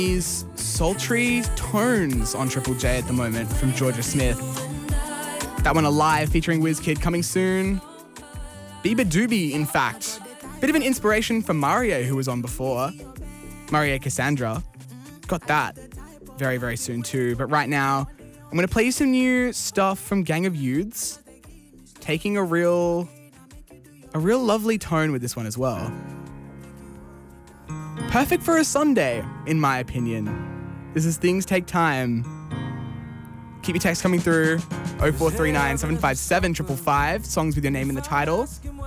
These sultry tones on Triple J at the moment from Georgia Smith. That one Alive featuring WizKid coming soon. Biba Doobie, in fact. Bit of an inspiration for Mario, who was on before. Mario Cassandra. Got that very, very soon too. But right now, I'm going to play you some new stuff from Gang of Youths. Taking a real lovely tone with this one as well. Perfect for a Sunday, in my opinion. This is Things Take Time. Keep your text coming through. 0439 757 555. Songs with your name in the title.